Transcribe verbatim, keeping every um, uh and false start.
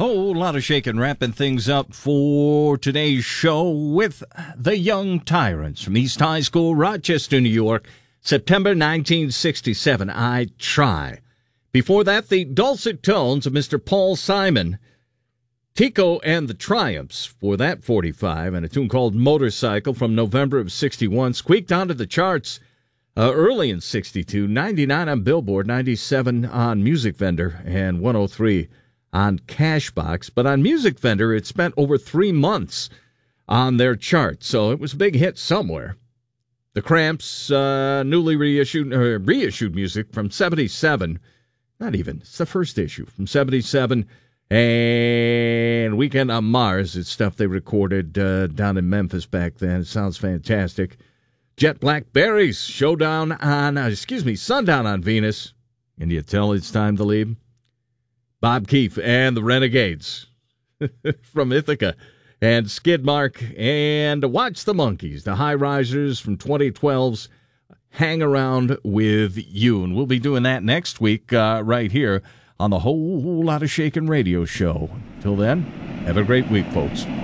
Whole lot of shaking, wrapping things up for today's show with the Young Tyrants from East High School, Rochester, New York, September nineteen sixty-seven. I Try. Before that, the dulcet tones of Mister Paul Simon, Tico and the Triumphs for that forty-five, and a tune called Motorcycle from November of sixty-one, squeaked onto the charts uh, early in sixty-two, ninety-nine on Billboard, ninety-seven on Music Vendor, and one oh three on Cashbox. But on Music Vendor, it spent over three months on their chart, so it was a big hit somewhere. The Cramps, uh, newly reissued, uh, reissued music from seventy-seven. Not even. It's the first issue from seventy-seven. And Weekend on Mars. It's stuff they recorded uh, down in Memphis back then. It sounds fantastic. Jet Black Berries, Showdown on, uh, excuse me, Sundown on Venus. Can you tell it's time to leave? Bob Keefe and the Renegades from Ithaca. And Skidmark and Watch the Monkeys, the High Risers from twenty twelve's Hang Around With You. And we'll be doing that next week uh, right here on the Whole Lot of Shakin' Radio Show. Till then, have a great week, folks.